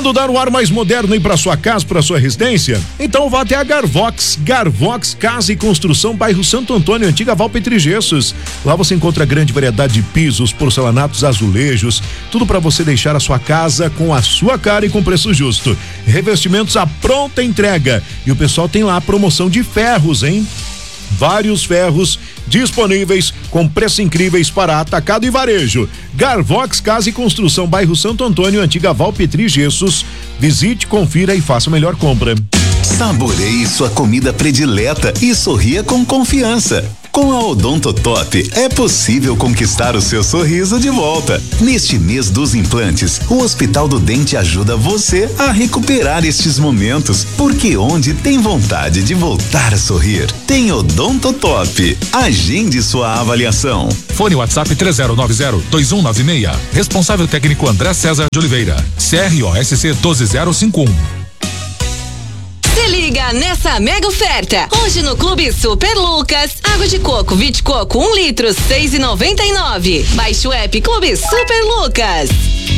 Querendo dar um ar mais moderno para sua casa, para sua residência? Então vá até a Garvox. Garvox Casa e Construção, bairro Santo Antônio, antiga Val Petrigessos. Lá você encontra grande variedade de pisos, porcelanatos, azulejos, tudo para você deixar a sua casa com a sua cara e com preço justo. Revestimentos à pronta entrega. E o pessoal tem lá a promoção de ferros, hein? Vários ferros disponíveis com preços incríveis para atacado e varejo. Garvox Casa e Construção, bairro Santo Antônio, antiga Val Petrigessos. Visite, confira e faça a melhor compra. Saboreie sua comida predileta e sorria com confiança. Com a Odontotop é possível conquistar o seu sorriso de volta. Neste mês dos implantes, o Hospital do Dente ajuda você a recuperar estes momentos, porque onde tem vontade de voltar a sorrir, tem Odontotop. Agende sua avaliação. Fone WhatsApp 3090-2196. Responsável técnico André César de Oliveira. CROSC 12051. Se liga nessa mega oferta. Hoje no Clube Super Lucas, água de coco, Vite Coco, 1 litro, 6,99. Baixe o app Clube Super Lucas.